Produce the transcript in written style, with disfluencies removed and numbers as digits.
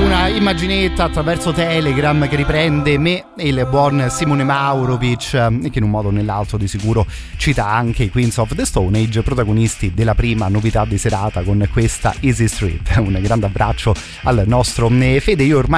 una immaginetta attraverso Telegram che riprende me e il buon Simone Maurovic, che in un modo o nell'altro di sicuro cita anche i Queens of the Stone Age, protagonisti della prima novità di serata con questa Easy Street. Un grande abbraccio al nostro Fede. Io ormai